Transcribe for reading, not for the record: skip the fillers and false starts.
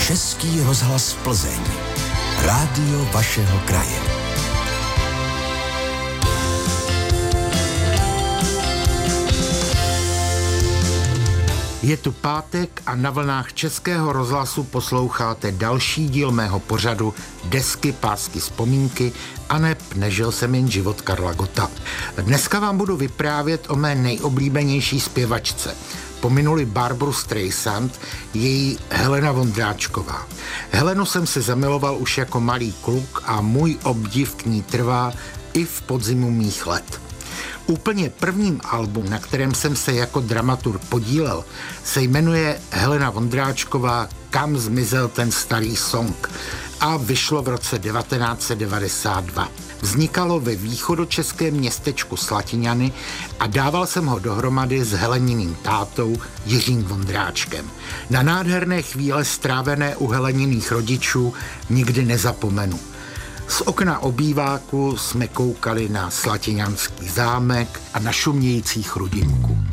Český rozhlas Plzeň. Rádio vašeho kraje. Je tu pátek a na vlnách Českého rozhlasu posloucháte další díl mého pořadu Desky, pásky, vzpomínky a neb nežil jsem jen život Karla Gotta. Dneska vám budu vyprávět o mé nejoblíbenější zpěvačce. Pominuli Barbaru Streisand, její Helena Vondráčková. Helenu jsem se zamiloval už jako malý kluk a můj obdiv k ní trvá i v podzimu mých let. Úplně prvním album, na kterém jsem se jako dramaturg podílel, se jmenuje Helena Vondráčková Kam zmizel ten starý song a vyšlo v roce 1992. Vznikalo ve východočeském městečku Slatiňany a dával jsem ho dohromady s Heleniným tátou Jiřím Vondráčkem. Na nádherné chvíle strávené u Heleniných rodičů nikdy nezapomenu. Z okna obýváku jsme koukali na Slatiňanský zámek a na šumějící Chrudimku.